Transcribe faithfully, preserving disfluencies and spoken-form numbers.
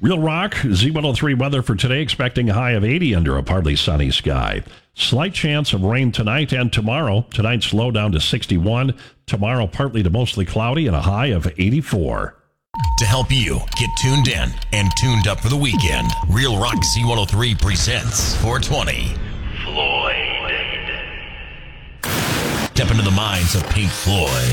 Real Rock, Z one oh three weather for today, expecting a high of eighty under a partly sunny sky. Slight chance of rain tonight and tomorrow. Tonight's low down to sixty-one. Tomorrow partly to mostly cloudy and a high of eighty-four. To help you get tuned in and tuned up for the weekend, Real Rock Z one oh three presents four twenty. Floyd. Step into the minds of Pink Floyd.